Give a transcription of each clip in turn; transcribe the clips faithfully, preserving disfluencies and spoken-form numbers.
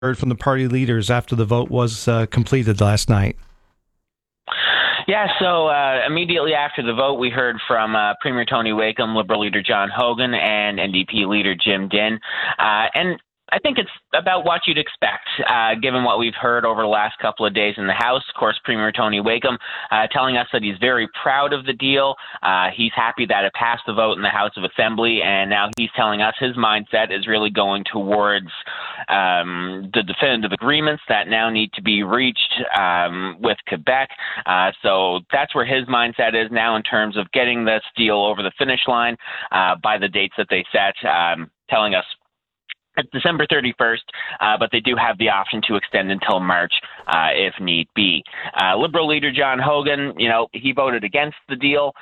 heard from the party leaders after the vote was uh, completed last night? Yeah, so uh, immediately after the vote, we heard from uh, Premier Tony Wakeham, Liberal leader John Hogan, and N D P leader Jim Dinn. Uh, and I think it's about what you'd expect, uh, given what we've heard over the last couple of days in the House. Of course, Premier Tony Wakeham uh, telling us that he's very proud of the deal. Uh, he's happy that it passed the vote in the House of Assembly, and now he's telling us his mindset is really going towards um, the definitive agreements that now need to be reached um, with Quebec. Uh, so that's where his mindset is now in terms of getting this deal over the finish line uh, by the dates that they set, um, telling us it's December thirty-first, uh, but they do have the option to extend until March uh, if need be. Uh, Liberal leader John Hogan, you know, he voted against the deal.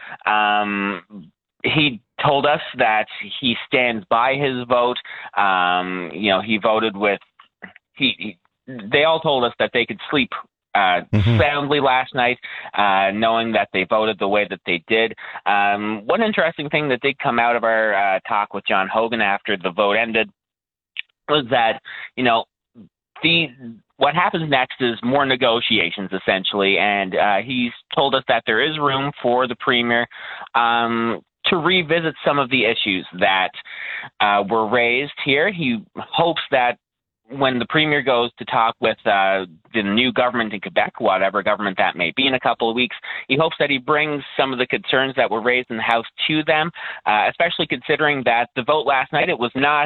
Um, he told us that he stands by his vote. Um, you know, he voted with he, he. They all told us that they could sleep Uh, mm-hmm. soundly last night, uh, knowing that they voted the way that they did. Um, one interesting thing that did come out of our uh, talk with John Hogan after the vote ended was that, you know, the what happens next is more negotiations, essentially, and uh, he's told us that there is room for the Premier um, to revisit some of the issues that uh, were raised here. He hopes that when the Premier goes to talk with uh, the new government in Quebec, whatever government that may be in a couple of weeks, he hopes that he brings some of the concerns that were raised in the House to them, uh, especially considering that the vote last night, it was not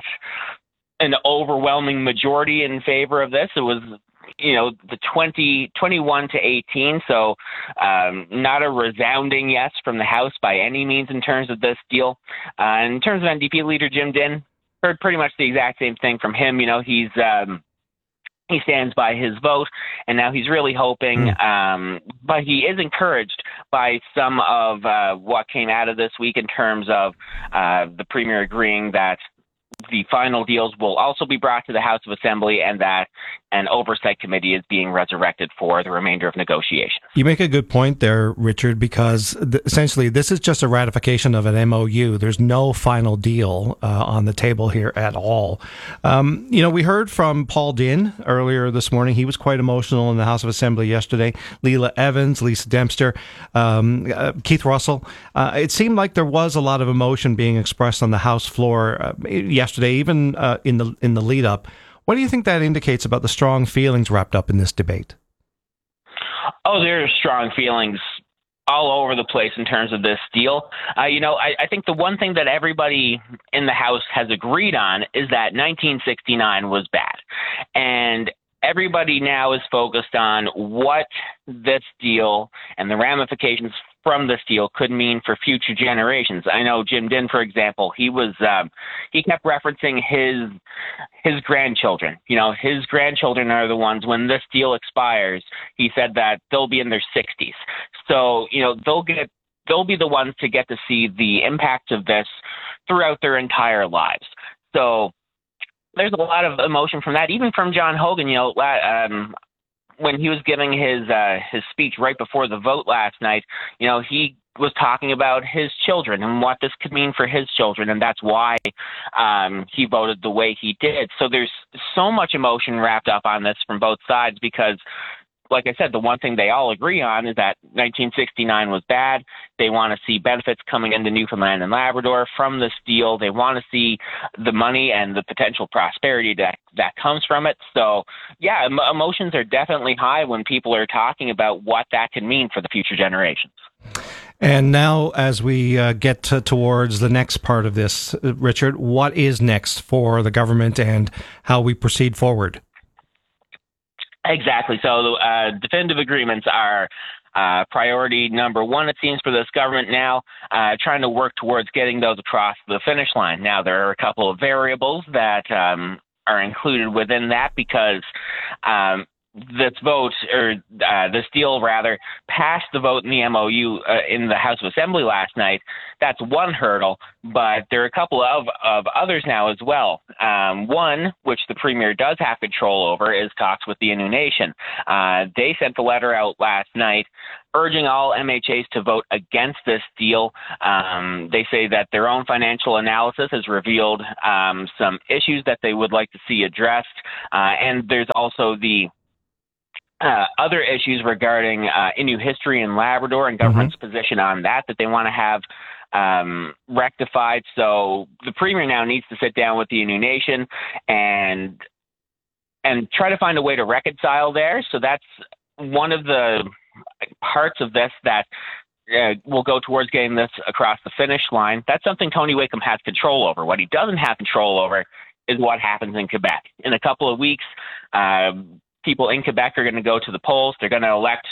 an overwhelming majority in favor of this. It was, you know, the twenty, twenty-one to eighteen, so um, not a resounding yes from the House by any means in terms of this deal. Uh, in terms of N D P leader Jim Dinn, heard pretty much the exact same thing from him. You know, he's um, he stands by his vote, and now he's really hoping, mm. um, but he is encouraged by some of uh, what came out of this week in terms of uh, the Premier agreeing that the final deals will also be brought to the House of Assembly and that an oversight committee is being resurrected for the remainder of negotiations. You make a good point there, Richard, because th- essentially this is just a ratification of an M O U. There's no final deal uh, on the table here at all. Um, you know, we heard from Paul Dinn earlier this morning. He was quite emotional in the House of Assembly yesterday. Leila Evans, Lisa Dempster, um, uh, Keith Russell. Uh, it seemed like there was a lot of emotion being expressed on the House floor uh, yesterday, even uh, in the in the lead up. What do you think that indicates about the strong feelings wrapped up in this debate? Oh, there are strong feelings all over the place in terms of this deal. Uh, you know, I, I think the one thing that everybody in the House has agreed on is that nineteen sixty-nine was bad. And everybody now is focused on what this deal and the ramifications from this deal could mean for future generations. I know Jim Dinn, for example, he was um, he kept referencing his his grandchildren. You know, his grandchildren are the ones, when this deal expires, he said that they'll be in their sixties. So, you know, they'll get they'll be the ones to get to see the impact of this throughout their entire lives. So there's a lot of emotion from that, even from John Hogan. You know, um, when he was giving his uh, his speech right before the vote last night, you know, he was talking about his children and what this could mean for his children, and that's why um, he voted the way he did. So there's so much emotion wrapped up on this from both sides because, like I said, the one thing they all agree on is that nineteen sixty-nine was bad. They want to see benefits coming into Newfoundland and Labrador from this deal. They want to see the money and the potential prosperity that, that comes from it. So, yeah, em- emotions are definitely high when people are talking about what that can mean for the future generations. And now, as we uh, get to, towards the next part of this, uh, Richard, what is next for the government and how we proceed forward? Exactly. So uh, definitive agreements are uh, priority number one, it seems, for this government now, uh, trying to work towards getting those across the finish line. Now, there are a couple of variables that um, are included within that because um, this vote, or uh, this deal rather, passed the vote in the M O U uh, in the House of Assembly last night. That's one hurdle, but there are a couple of, of others now as well. Um, one, which the Premier does have control over, is talks with the Innu Nation. Uh, they sent a letter out last night urging all M H As to vote against this deal. Um, they say that their own financial analysis has revealed um, some issues that they would like to see addressed, uh, and there's also the Uh, other issues regarding uh, Innu history in Labrador and government's mm-hmm. position on that that they want to have um, rectified. So the Premier now needs to sit down with the Innu Nation and and try to find a way to reconcile there. So that's one of the parts of this that uh, will go towards getting this across the finish line. That's something Tony Wakeham has control over. What he doesn't have control over is what happens in Quebec. In a couple of weeks, uh, people in Quebec are going to go to the polls. They're going to elect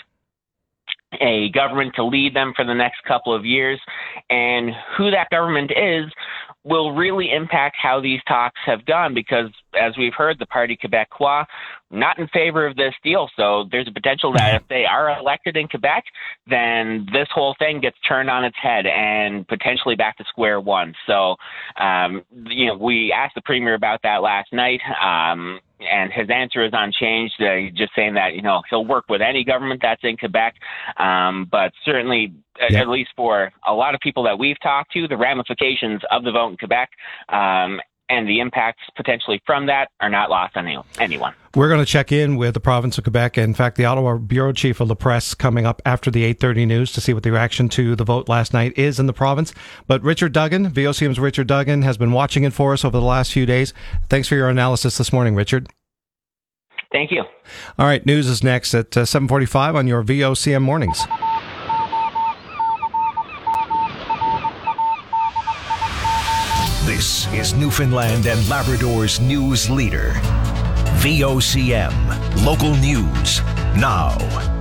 a government to lead them for the next couple of years. And who that government is will really impact how these talks have gone because, as we've heard, the Parti Québécois not in favor of this deal. So there's a potential that if they are elected in Quebec, then this whole thing gets turned on its head and potentially back to square one. So, um, you know, we asked the Premier about that last night. Um, And his answer is unchanged, uh, just saying that, you know, he'll work with any government that's in Quebec. Um, but certainly, yeah. at least for a lot of people that we've talked to, the ramifications of the vote in Quebec um, and the impacts potentially from that are not lost on any, anyone. We're going to check in with the province of Quebec. In fact, the Ottawa Bureau Chief of La Presse coming up after the eight thirty news to see what the reaction to the vote last night is in the province. But Richard Duggan, V O C M's Richard Duggan, has been watching it for us over the last few days. Thanks for your analysis this morning, Richard. Thank you. All right, news is next at uh, seven forty-five on your V O C M mornings. This is Newfoundland and Labrador's news leader. V O C M, local news, now.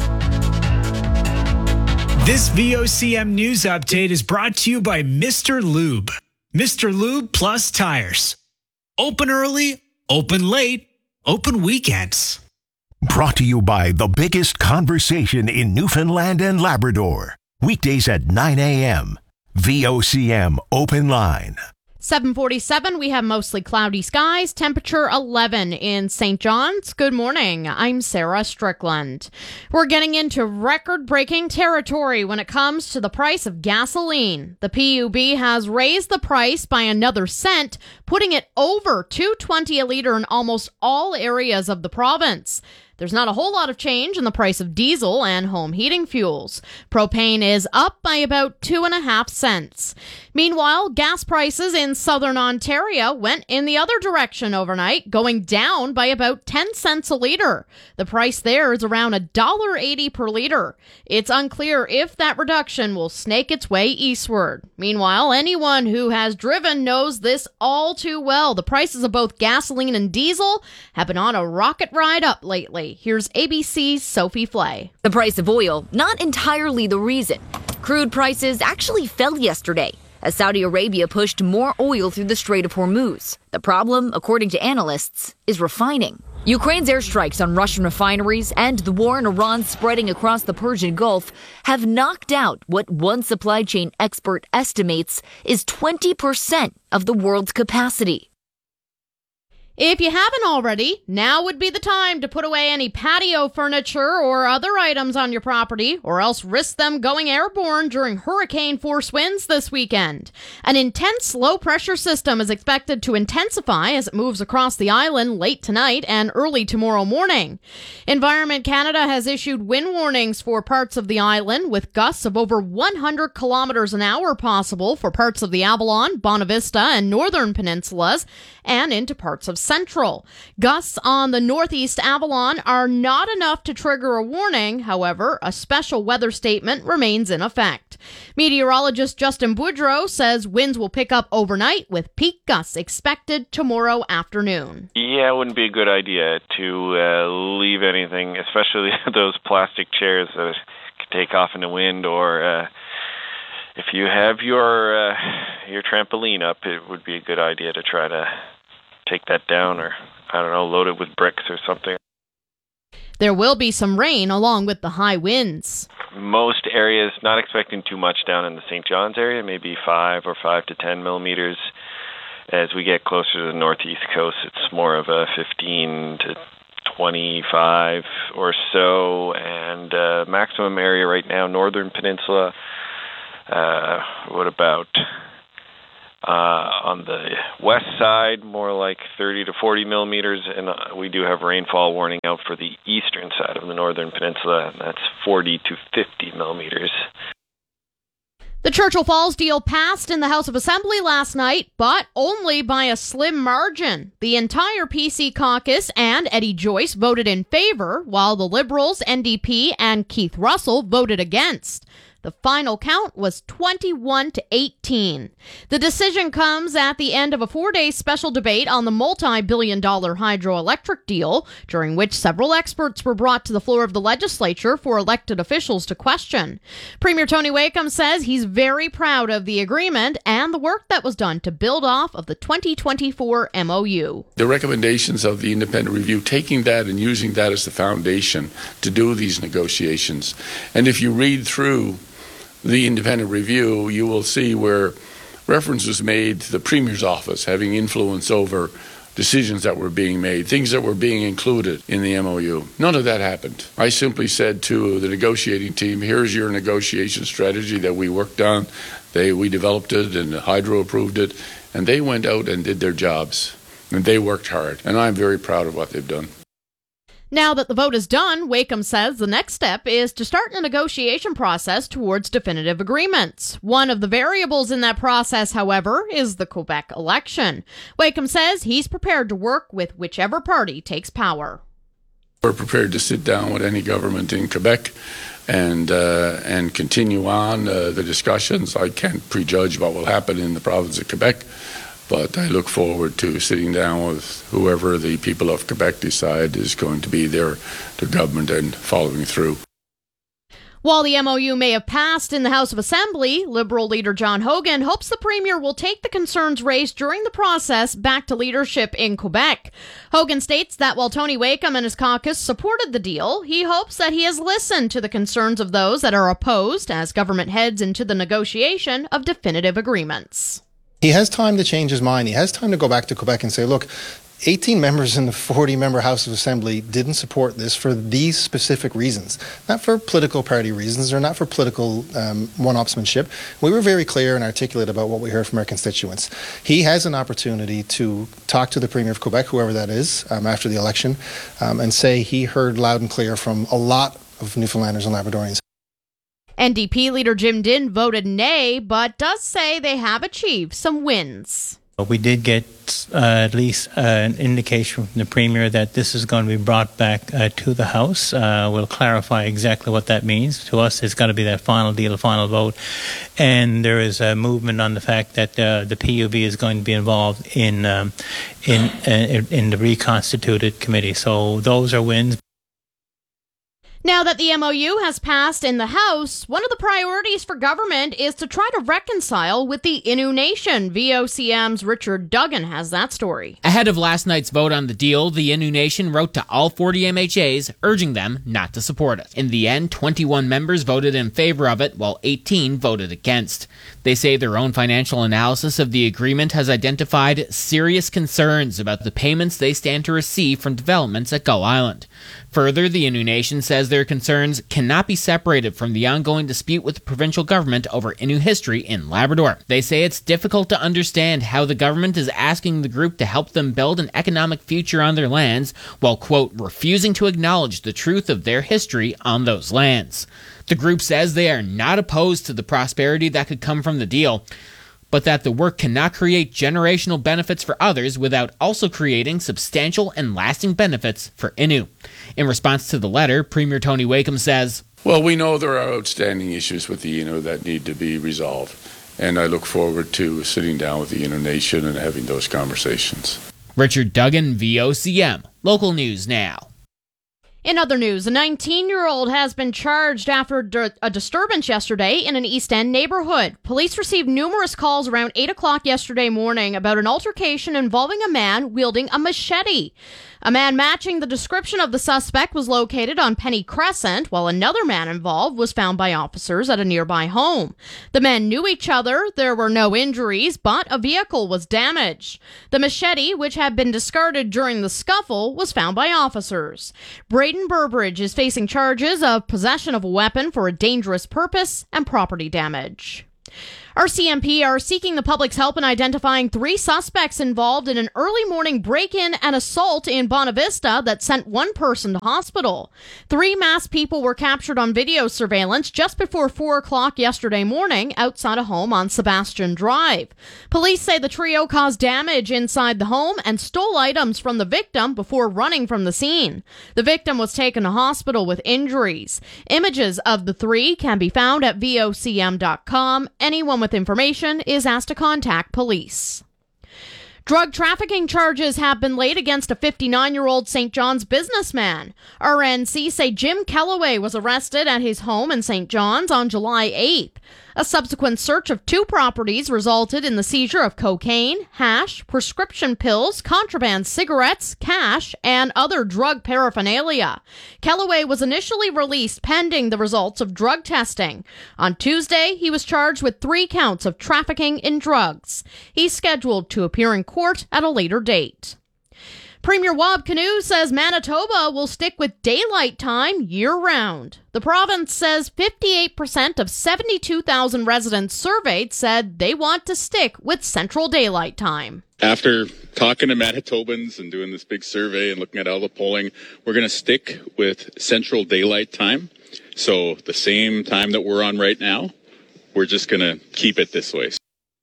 This V O C M news update is brought to you by Mister Lube. Mister Lube Plus Tires. Open early, open late, open weekends. Brought to you by the biggest conversation in Newfoundland and Labrador. Weekdays at nine a.m. V O C M Open Line. seven forty-seven, we have mostly cloudy skies, temperature eleven in Saint John's. Good morning, I'm Sarah Strickland. We're getting into record-breaking territory when it comes to the price of gasoline. The P U B has raised the price by another cent, putting it over two dollars and twenty cents a litre in almost all areas of the province. There's not a whole lot of change in the price of diesel and home heating fuels. Propane is up by about two and a half cents. Meanwhile, gas prices in southern Ontario went in the other direction overnight, going down by about ten cents a litre. The price there is around one dollar eighty per litre. It's unclear if that reduction will snake its way eastward. Meanwhile, anyone who has driven knows this all too well. The prices of both gasoline and diesel have been on a rocket ride up lately. Here's A B C's Sophie Flay. The price of oil, not entirely the reason. Crude prices actually fell yesterday as Saudi Arabia pushed more oil through the Strait of Hormuz. The problem, according to analysts, is refining. Ukraine's airstrikes on Russian refineries and the war in Iran spreading across the Persian Gulf have knocked out what one supply chain expert estimates is twenty percent of the world's capacity. If you haven't already, now would be the time to put away any patio furniture or other items on your property, or else risk them going airborne during hurricane-force winds this weekend. An intense low-pressure system is expected to intensify as it moves across the island late tonight and early tomorrow morning. Environment Canada has issued wind warnings for parts of the island, with gusts of over one hundred kilometers an hour possible for parts of the Avalon, Bonavista, and northern peninsulas, and into parts of Central. Gusts on the northeast Avalon are not enough to trigger a warning. However, a special weather statement remains in effect. Meteorologist Justin Boudreau says winds will pick up overnight with peak gusts expected tomorrow afternoon. Yeah, it wouldn't be a good idea to uh, leave anything, especially those plastic chairs that could take off in the wind, or uh, if you have your uh, your trampoline up, it would be a good idea to try to take that down, or, I don't know, load it with bricks or something. There will be some rain along with the high winds. Most areas, not expecting too much down in the Saint John's area, maybe five or five to ten millimeters. As we get closer to the northeast coast, it's more of a fifteen to twenty-five or so, and uh, maximum area right now, northern peninsula. Uh, what about uh, on the west side, more like thirty to forty millimeters, and uh, we do have rainfall warning out for the eastern side of the northern peninsula, and that's forty to fifty millimeters. The Churchill Falls deal passed in the House of Assembly last night, but only by a slim margin. The entire P C caucus and Eddie Joyce voted in favor, while the Liberals, N D P, and Keith Russell voted against. The final count was twenty-one to eighteen. The decision comes at the end of a four-day special debate on the multi-billion dollar hydroelectric deal, during which several experts were brought to the floor of the legislature for elected officials to question. Premier Tony Wakeham says he's very proud of the agreement and the work that was done to build off of the twenty twenty-four M O U. The recommendations of the independent review, taking that and using that as the foundation to do these negotiations. And if you read through the independent review, you will see where reference was made to the Premier's office having influence over decisions that were being made, things that were being included in the M O U. None of that happened. I simply said to the negotiating team, here's your negotiation strategy that we worked on. They, we developed it, and Hydro approved it, and they went out and did their jobs, and they worked hard, and I'm very proud of what they've done. Now that the vote is done, Wakeham says the next step is to start a negotiation process towards definitive agreements. One of the variables in that process, however, is the Quebec election. Wakeham says he's prepared to work with whichever party takes power. We're prepared to sit down with any government in Quebec and uh, and continue on uh, the discussions. I can't prejudge what will happen in the province of Quebec, but I look forward to sitting down with whoever the people of Quebec decide is going to be their, their government and following through. While the M O U may have passed in the House of Assembly, Liberal leader John Hogan hopes the Premier will take the concerns raised during the process back to leadership in Quebec. Hogan states that while Tony Wakeham and his caucus supported the deal, he hopes that he has listened to the concerns of those that are opposed as government heads into the negotiation of definitive agreements. He has time to change his mind. He has time to go back to Quebec and say, look, eighteen members in the forty-member House of Assembly didn't support this for these specific reasons, not for political party reasons or not for political um, one-upsmanship. We were very clear and articulate about what we heard from our constituents. He has an opportunity to talk to the Premier of Quebec, whoever that is, um, after the election, um, and say he heard loud and clear from a lot of Newfoundlanders and Labradorians. N D P leader Jim Dinn voted nay, but does say they have achieved some wins. We did get uh, at least uh, an indication from the Premier that this is going to be brought back uh, to the House. Uh, we'll clarify exactly what that means. To us, it's got to be that final deal, final vote. And there is a movement on the fact that uh, the P U V is going to be involved in, um, in, uh, in the reconstituted committee. So those are wins. Now that the M O U has passed in the House, one of the priorities for government is to try to reconcile with the Innu Nation. V O C M's Richard Duggan has that story. Ahead of last night's vote on the deal, the Innu Nation wrote to all forty M H As, urging them not to support it. In the end, twenty-one members voted in favor of it, while eighteen voted against. They say their own financial analysis of the agreement has identified serious concerns about the payments they stand to receive from developments at Gull Island. Further, the Innu Nation says their concerns cannot be separated from the ongoing dispute with the provincial government over Innu history in Labrador. They say it's difficult to understand how the government is asking the group to help them build an economic future on their lands while, quote, refusing to acknowledge the truth of their history on those lands. The group says they are not opposed to the prosperity that could come from the deal, but that the work cannot create generational benefits for others without also creating substantial and lasting benefits for Innu. In response to the letter, Premier Tony Wakeham says, well, we know there are outstanding issues with the Innu that need to be resolved, and I look forward to sitting down with the Innu Nation and having those conversations. Richard Duggan, V O C M, Local News Now. In other news, a nineteen-year-old has been charged after a disturbance yesterday in an East End neighborhood. Police received numerous calls around eight o'clock yesterday morning about an altercation involving a man wielding a machete. A man matching the description of the suspect was located on Penny Crescent, while another man involved was found by officers at a nearby home. The men knew each other. There were no injuries, but a vehicle was damaged. The machete, which had been discarded during the scuffle, was found by officers. Braden Burbridge is facing charges of possession of a weapon for a dangerous purpose and property damage. R C M P are seeking the public's help in identifying three suspects involved in an early morning break-in and assault in Bonavista that sent one person to hospital. Three masked people were captured on video surveillance just before four o'clock yesterday morning outside a home on Sebastian Drive. Police say the trio caused damage inside the home and stole items from the victim before running from the scene. The victim was taken to hospital with injuries. Images of the three can be found at V O C M dot com. Anyone with information is asked to contact police. Drug trafficking charges have been laid against a fifty-nine-year-old Saint John's businessman. R N C say Jim Kellaway was arrested at his home in Saint John's on July eighth. A subsequent search of two properties resulted in the seizure of cocaine, hash, prescription pills, contraband cigarettes, cash, and other drug paraphernalia. Kellaway was initially released pending the results of drug testing. On Tuesday, he was charged with three counts of trafficking in drugs. He's scheduled to appear in court at a later date. Premier Wab Kinew says Manitoba will stick with daylight time year-round. The province says fifty-eight percent of seventy-two thousand residents surveyed said they want to stick with Central Daylight Time. After talking to Manitobans and doing this big survey and looking at all the polling, we're going to stick with Central Daylight Time. So the same time that we're on right now, we're just going to keep it this way.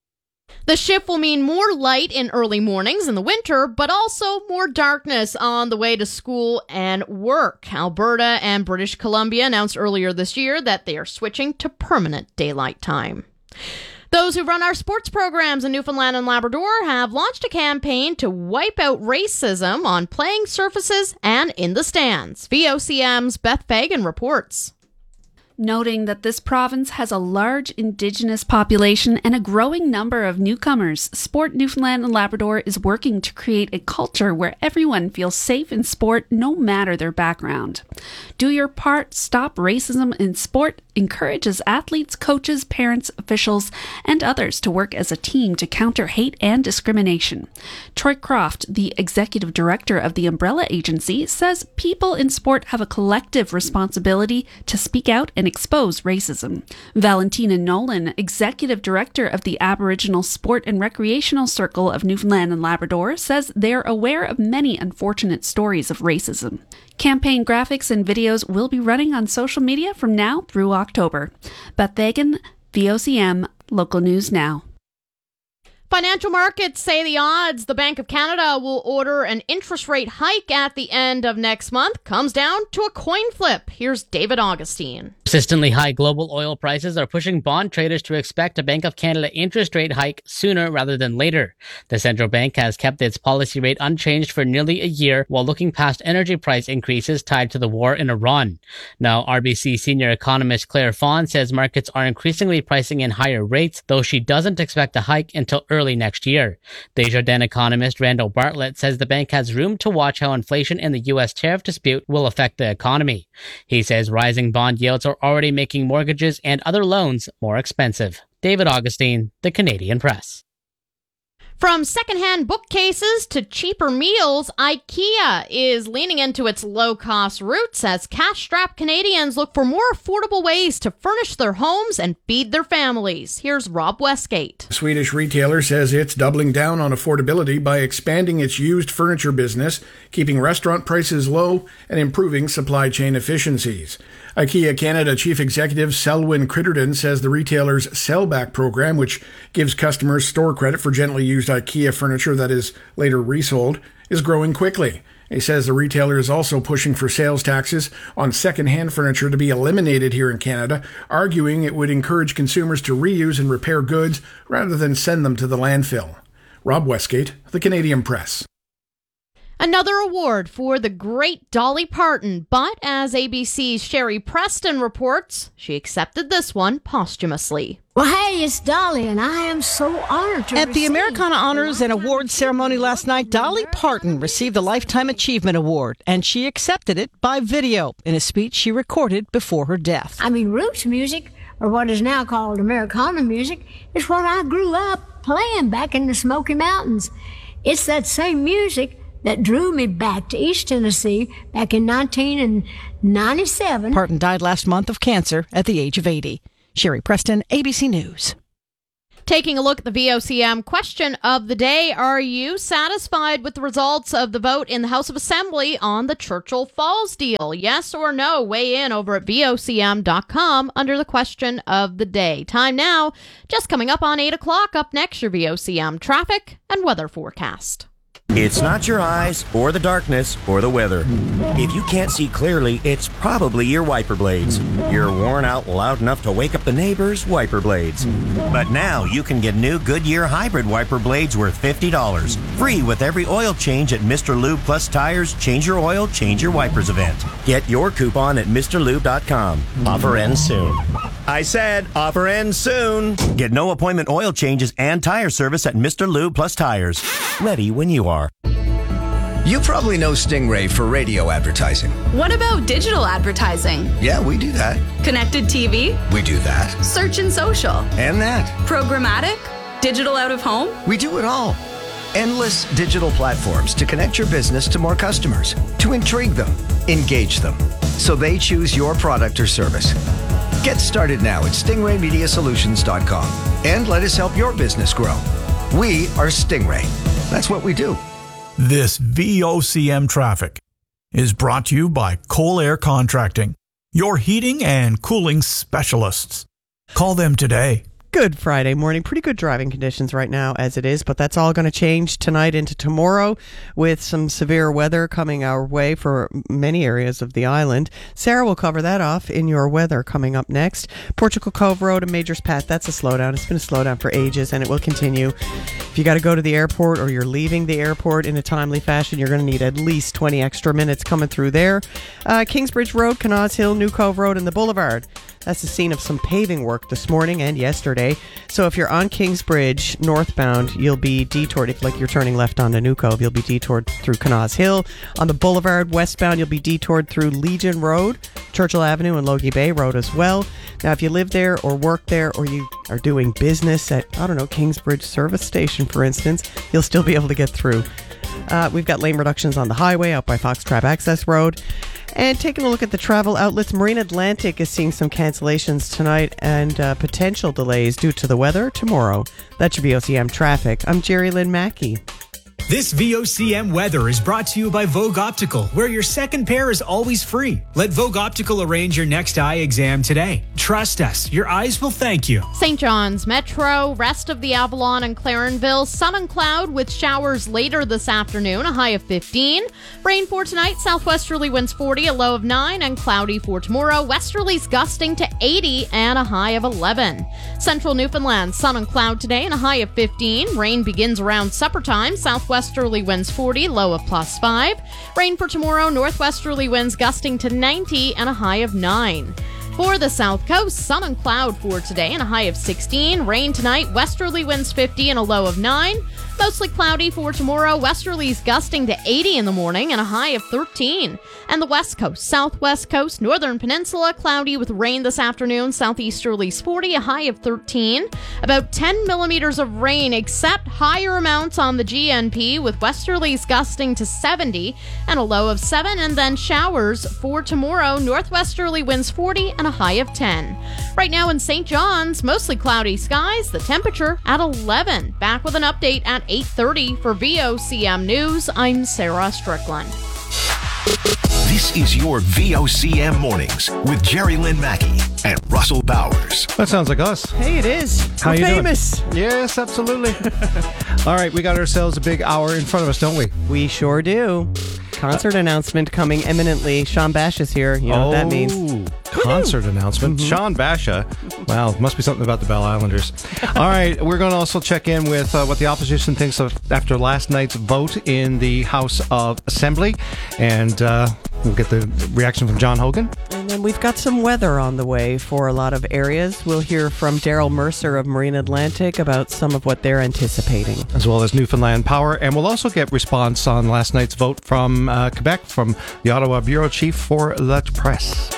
The shift will mean more light in early mornings in the winter, but also more darkness on the way to school and work. Alberta and British Columbia announced earlier this year that they are switching to permanent daylight time. Those who run our sports programs in Newfoundland and Labrador have launched a campaign to wipe out racism on playing surfaces and in the stands. V O C M's Beth Fagan reports. Noting that this province has a large Indigenous population and a growing number of newcomers, Sport Newfoundland and Labrador is working to create a culture where everyone feels safe in sport no matter their background. Do your part, stop racism in sport, encourages athletes, coaches, parents, officials, and others to work as a team to counter hate and discrimination. Troy Croft, the executive director of the Umbrella Agency, says people in sport have a collective responsibility to speak out and expose racism. Valentina Nolan, executive director of the Aboriginal Sport and Recreational Circle of Newfoundland and Labrador, says they're aware of many unfortunate stories of racism. Campaign graphics and videos will be running on social media from now through October. Beth Fagan, V O C M, Local News Now. Financial markets say the odds the Bank of Canada will order an interest rate hike at the end of next month comes down to a coin flip. Here's David Augustine. Persistently high global oil prices are pushing bond traders to expect a Bank of Canada interest rate hike sooner rather than later. The central bank has kept its policy rate unchanged for nearly a year while looking past energy price increases tied to the war in Iran. Now, R B C senior economist Claire Fawn says markets are increasingly pricing in higher rates, though she doesn't expect a hike until early next year. Desjardins economist Randall Bartlett says the bank has room to watch how inflation in the U S tariff dispute will affect the economy. He says rising bond yields are already making mortgages and other loans more expensive. David Augustine, The Canadian Press. From secondhand bookcases to cheaper meals, IKEA is leaning into its low-cost roots as cash-strapped Canadians look for more affordable ways to furnish their homes and feed their families. Here's Rob Westgate. The Swedish retailer says it's doubling down on affordability by expanding its used furniture business, keeping restaurant prices low, and improving supply chain efficiencies. IKEA Canada Chief Executive Selwyn Critterton says the retailer's Sellback program, which gives customers store credit for gently used IKEA furniture that is later resold, is growing quickly. He says the retailer is also pushing for sales taxes on second-hand furniture to be eliminated here in Canada, arguing it would encourage consumers to reuse and repair goods rather than send them to the landfill. Rob Westgate, The Canadian Press. Another award for the great Dolly Parton, but as A B C's Sherry Preston reports, she accepted this one posthumously. Well, hey, it's Dolly, and I am so honored to At the Americana Honors and Awards ceremony last night, Dolly Parton received the Lifetime Achievement Award, and she accepted it by video in a speech she recorded before her death. I mean, roots music, or what is now called Americana music, is what I grew up playing back in the Smoky Mountains. It's that same music that drew me back to East Tennessee back in nineteen ninety-seven. Parton died last month of cancer at the age of eighty. Sherry Preston, A B C News. Taking a look at the V O C M question of the day, are you satisfied with the results of the vote in the House of Assembly on the Churchill Falls deal? Yes or no? Weigh in over at V O C M dot com under the question of the day. Time now, just coming up on eight o'clock. Up next, your V O C M traffic and weather forecast. It's not your eyes, or the darkness, or the weather. If you can't see clearly, it's probably your wiper blades. You're worn out loud enough to wake up the neighbors' wiper blades. But now you can get new Goodyear hybrid wiper blades worth fifty dollars. Free with every oil change at Mister Lube Plus Tires Change Your Oil, Change Your Wipers event. Get your coupon at Mister Lube dot com. Offer ends soon. I said offer ends soon. Get no appointment oil changes and tire service at Mister Lube Plus Tires. Ready when you are. You probably know Stingray for radio advertising. What about digital advertising? Yeah, we do that. Connected T V? We do that. Search and social? And that. Programmatic? Digital out of home? We do it all. Endless digital platforms to connect your business to more customers, to intrigue them, engage them, so they choose your product or service. Get started now at stingray media solutions dot com and let us help your business grow. We are Stingray. That's what we do. This V O C M traffic is brought to you by Coal Air Contracting, your heating and cooling specialists. Call them today. Good Friday morning. Pretty good driving conditions right now as it is, but that's all going to change tonight into tomorrow with some severe weather coming our way for many areas of the island. Sarah will cover that off in your weather coming up next. Portugal Cove Road and Majors Path, that's a slowdown. It's been a slowdown for ages and it will continue. If you got to go to the airport or you're leaving the airport in a timely fashion, you're going to need at least twenty extra minutes coming through there. Uh, Kingsbridge Road, Canals Hill, New Cove Road, and the Boulevard. That's the scene of some paving work this morning and yesterday. So if you're on Kingsbridge northbound, you'll be detoured. If like you're turning left onto New Cove, you'll be detoured through Canals Hill. On the Boulevard westbound, you'll be detoured through Legion Road, Churchill Avenue, and Logie Bay Road as well. Now, if you live there or work there or you are doing business at, I don't know, Kingsbridge Service Station, for instance, you'll still be able to get through. Uh, we've got lane reductions on the highway out by Foxtrap Access Road. And taking a look at the travel outlets, Marine Atlantic is seeing some cancellations tonight and uh, potential delays due to the weather tomorrow. That's your V O C M traffic. I'm Jerry Lynn Mackey. This V O C M weather is brought to you by Vogue Optical, where your second pair is always free. Let Vogue Optical arrange your next eye exam today. Trust us, your eyes will thank you. Saint John's Metro, rest of the Avalon and Clarenville, sun and cloud with showers later this afternoon, a high of fifteen. Rain for tonight, southwesterly winds forty, a low of nine, and cloudy for tomorrow, westerlies gusting to eighty and a high of eleven. Central Newfoundland, sun and cloud today and a high of fifteen. Rain begins around supper time, southwesterly winds forty, low of plus five. Rain for tomorrow, northwesterly winds gusting to ninety and a high of nine. For the South Coast, sun and cloud for today and a high of sixteen. Rain tonight, westerly winds fifty and a low of nine. Mostly cloudy for tomorrow, westerlies gusting to eighty in the morning and a high of thirteen. And the West Coast, Southwest Coast, Northern Peninsula, cloudy with rain this afternoon, southeasterlies forty, a high of thirteen. About ten millimeters of rain, except higher amounts on the G N P with westerlies gusting to seventy and a low of seven. And then showers for tomorrow, northwesterly winds forty and a high of ten. Right now in Saint John's, mostly cloudy skies, the temperature at eleven. Back with an update at eight thirty for V O C M News. I'm Sarah Strickland. This is your V O C M Mornings with Jerry Lynn Mackey and Russell Bowers. That sounds like us. Hey, it is. How We're you famous. doing? Yes, absolutely. All right, we got ourselves a big hour in front of us, don't we? We sure do. Concert uh, announcement coming imminently. Sean Bash is here. You know oh, what that means. Concert Woo-hoo. announcement. Mm-hmm. Sean Basha. Wow, must be something about the Bell Islanders. All right, we're going to also check in with uh, what the opposition thinks of after last night's vote in the House of Assembly, and uh, we'll get the reaction from John Hogan. And then we've got some weather on the way for a lot of areas. We'll hear from Daryl Mercer of Marine Atlantic about some of what they're anticipating. As well as Newfoundland Power, and we'll also get response on last night's vote from uh, Quebec, from the Ottawa Bureau Chief for La Presse.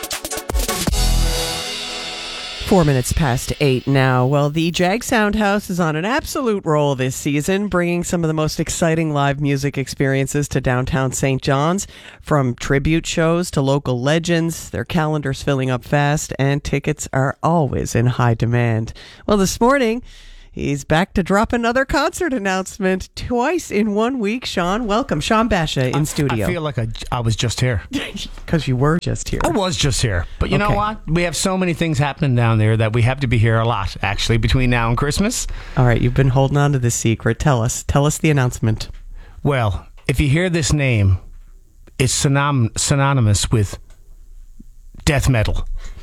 Four minutes past eight now. Well, the Jag Sound House is on an absolute roll this season, bringing some of the most exciting live music experiences to downtown Saint John's. From tribute shows to local legends, their calendar's filling up fast, and tickets are always in high demand. Well, this morning, he's back to drop another concert announcement twice in one week. Sean, welcome. Sean Basha in I, studio. I feel like I, I was just here. Because you were just here. I was just here. But you Okay. know what? We have so many things happening down there that we have to be here a lot, actually, between now and Christmas. All right, you've been holding on to this secret. Tell us. Tell us the announcement. Well, if you hear this name, it's synon- synonymous with death metal.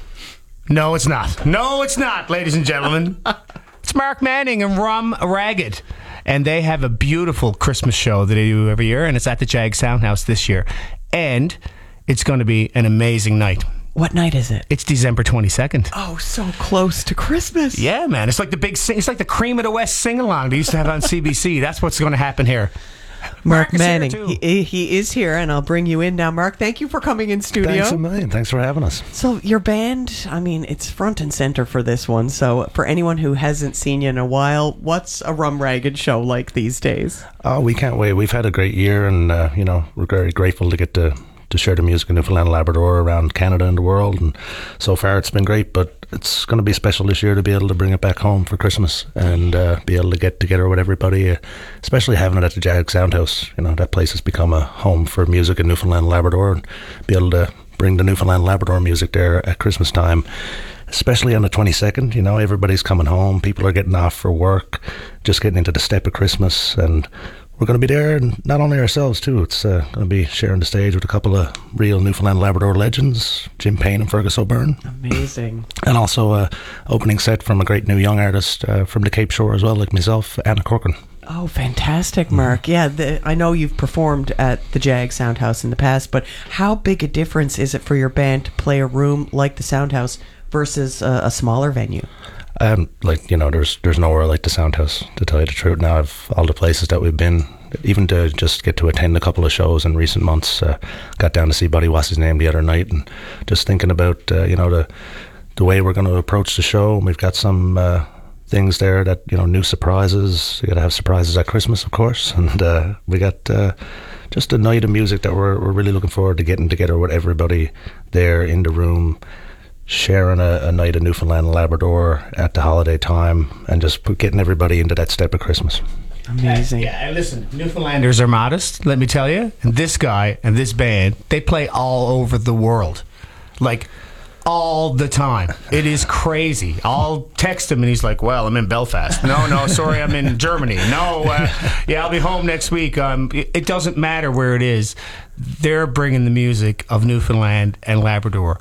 No, it's not. No, it's not, ladies and gentlemen. It's Mark Manning and Rum Ragged. And they have a beautiful Christmas show that they do every year, and it's at the Jag Soundhouse this year. And it's going to be an amazing night. What night is it? It's December twenty-second. Oh, so close to Christmas. Yeah, man. It's like the big sing- it's like the Cream of the West sing-along they used to have on C B C. That's what's going to happen here. Mark, Mark is here Manning. too. He, he is here, and I'll bring you in now. Mark, thank you for coming in studio. Thanks a million. Thanks for having us. So your band, I mean, it's front and center for this one. So for anyone who hasn't seen you in a while, what's a Rum Ragged show like these days? Oh, we can't wait. We've had a great year, and uh, you know, we're very grateful to get to to share the music in Newfoundland and Labrador around Canada and the world. And so far, it's been great. But it's going to be special this year to be able to bring it back home for Christmas and uh, be able to get together with everybody, uh, especially having it at the Jag Soundhouse. You know, that place has become a home for music in Newfoundland and Labrador, and be able to bring the Newfoundland and Labrador music there at Christmas time. Especially on the twenty-second, you know, everybody's coming home. People are getting off for work, just getting into the step of Christmas, and we're going to be there, and not only ourselves too. It's uh, going to be sharing the stage with a couple of real Newfoundland and Labrador legends, Jim Payne and Fergus O'Byrne. Amazing. And also a opening set from a great new young artist uh, from the Cape Shore as well, like myself, Anna Corcoran. Oh, fantastic, Mark. Yeah, the, I know you've performed at the Jag Soundhouse in the past, but how big a difference is it for your band to play a room like the Soundhouse versus a, a smaller venue? Um, like, you know, there's there's nowhere like the Soundhouse, to tell you the truth. Now, of all the places that we've been, even to just get to attend a couple of shows in recent months, uh, got down to see Buddy What's His Name the other night, and just thinking about, uh, you know, the the way we're going to approach the show. We've got some uh, things there that, you know, new surprises. You got to have surprises at Christmas, of course, and uh, we got uh, just a night of music that we're we're really looking forward to getting together with everybody there in the room, sharing a, a night of Newfoundland and Labrador at the holiday time, and just getting everybody into that step of Christmas. Amazing. Yeah, and listen, Newfoundlanders are modest, let me tell you. And this guy and this band, they play all over the world. Like, all the time. It is crazy. I'll text him and he's like, well, I'm in Belfast. No, no, sorry, I'm in Germany. No, uh, yeah, I'll be home next week. Um, it, it doesn't matter where it is. They're bringing the music of Newfoundland and Labrador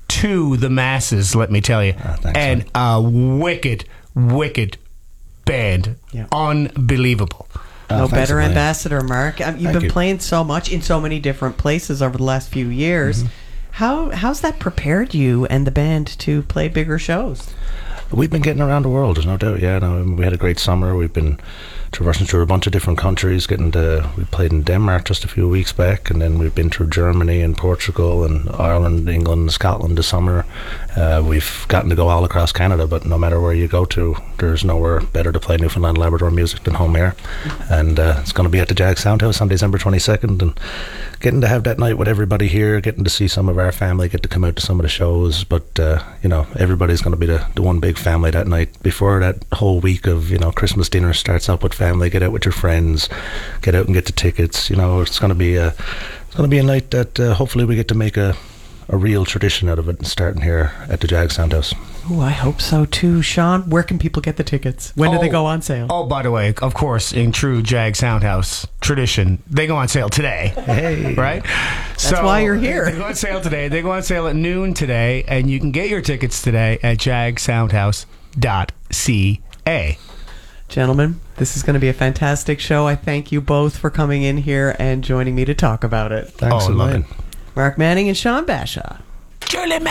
to the masses, let me tell you. Oh, thanks, and a wicked, wicked band. Yeah. Unbelievable. No Oh, thanks better a million. ambassador, Mark. Um, you've Thank been you. playing so much in so many different places over the last few years. Mm-hmm. How how's that prepared you and the band to play bigger shows? We've been getting around the world, there's no doubt. Yeah, no, we had a great summer. We've been traversing through a bunch of different countries. Getting to, we played in Denmark just a few weeks back, and then we've been through Germany and Portugal and Ireland, England, and Scotland this summer. Uh, we've gotten to go all across Canada, but no matter where you go to, there's nowhere better to play Newfoundland and Labrador music than home air. And uh, it's going to be at the Jag Soundhouse on December twenty-second, and getting to have that night with everybody here, getting to see some of our family, get to come out to some of the shows. But uh, you know, everybody's going to be the, the one big family that night. Before that whole week of, you know, Christmas dinner starts up with family, get out with your friends, get out and get the tickets. You know, it's going to be a it's going to be a night that uh, hopefully we get to make a a real tradition out of it, starting here at the Jag Soundhouse. Ooh, I hope so too. Sean, where can people get the tickets? When do they go on sale? Oh, by the way, of course, in true Jag Soundhouse tradition, they go on sale today. Hey. Right? That's why you're here. They go on sale today. They go on sale at noon today, and you can get your tickets today at jag soundhouse dot c a. Gentlemen, this is going to be a fantastic show. I thank you both for coming in here and joining me to talk about it. Thanks oh, a love million. it. Mark Manning and Sean Bashaw. Julie